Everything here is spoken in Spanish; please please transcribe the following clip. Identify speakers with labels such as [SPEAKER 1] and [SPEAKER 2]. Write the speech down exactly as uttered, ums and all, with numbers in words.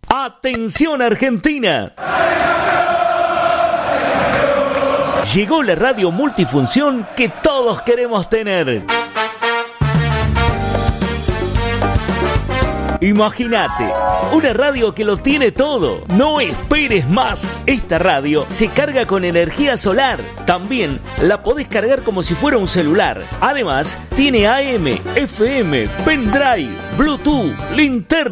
[SPEAKER 1] ¡Atención Argentina! Llegó la radio multifunción que todos queremos tener. Imagínate, una radio que lo tiene todo. No esperes más. Esta radio se carga con energía solar. También la podés cargar como si fuera un celular. Además, tiene A M, F M, pendrive, Bluetooth, linterna.